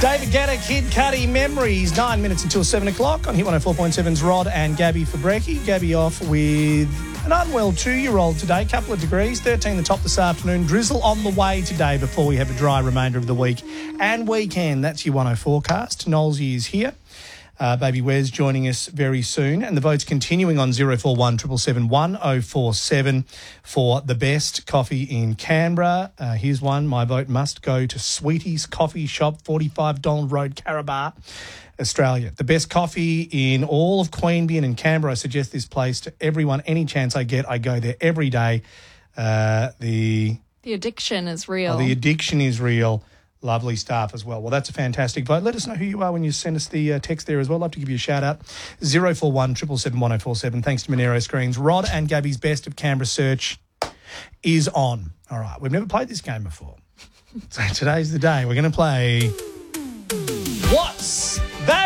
David Guetta, Kid Cudi, Memories, 9 minutes until 7 o'clock on Hit 104.7's Rod and Gabby for brekkie. Gabby off with an unwell 2-year-old today, couple of degrees, 13 the top this afternoon. Drizzle on the way today before we have a dry remainder of the week and weekend. That's your 104 forecast. Knowlesy is here. Baby Wes joining us very soon. And the votes continuing on 041 777 1047 for the best coffee in Canberra. Here's one. My vote must go to Sweetie's Coffee Shop, 45 Donald Road, Carrabar, Australia. The best coffee in all of Queanbeyan and Canberra. I suggest this place to everyone. Any chance I get, I go there every day. The addiction is real. The addiction is real. Lovely staff as well. Well, that's a fantastic vote. Let us know who you are when you send us the text there as well. I'd love to give you a shout out. 041 777 1047. Thanks to Monero Screens. Rod and Gabby's Best of Canberra search is on. All right. We've never played this game before. So today's the day. We're going to play What's That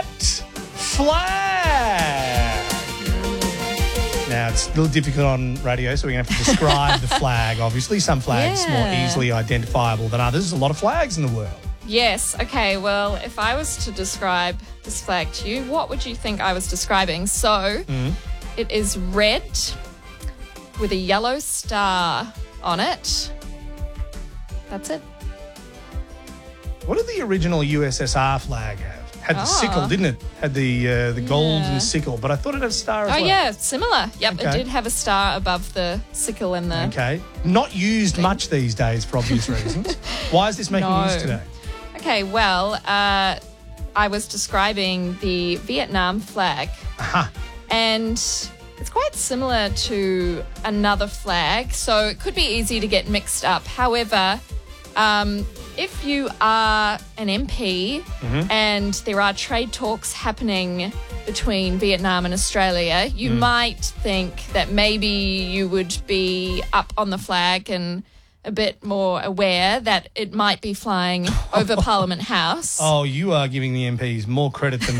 Flag? Now, it's a little difficult on radio, so we're going to have to describe the flag, obviously. Some flags more easily identifiable than others. There's a lot of flags in the world. Yes. Okay, well, if I was to describe this flag to you, what would you think I was describing? So, It is red with a yellow star on it. That's it. What did the original USSR flag have? Had the sickle, didn't it? Had the golden sickle, but I thought it had a star as well. Oh, yeah, similar. Yep, Okay. It did have a star above the sickle and the... Okay. Not used much these days for obvious reasons. Why is this making news today? Okay, well, I was describing the Vietnam flag. Aha. And it's quite similar to another flag, so it could be easy to get mixed up. However, if you are an MP and there are trade talks happening between Vietnam and Australia, you might think that maybe you would be up on the flag and a bit more aware that it might be flying over Parliament House. Oh, you are giving the MPs more credit than